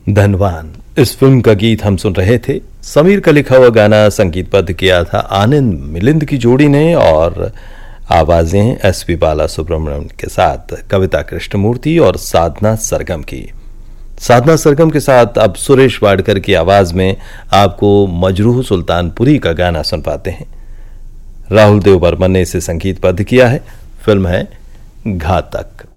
धनवान इस फिल्म का गीत हम सुन रहे थे। समीर का लिखा हुआ गाना संगीतबद्ध किया था आनंद मिलिंद की जोड़ी ने और आवाजें एसपी बालासुब्रमण्यम के साथ कविता कृष्णमूर्ति और साधना सरगम की। साधना सरगम के साथ अब सुरेश वाडकर की आवाज में आपको मजरूह सुल्तानपुरी का गाना सुन पाते हैं। राहुल देव बर्मन ने इसे संगीतबद्ध किया है। फिल्म है घातक।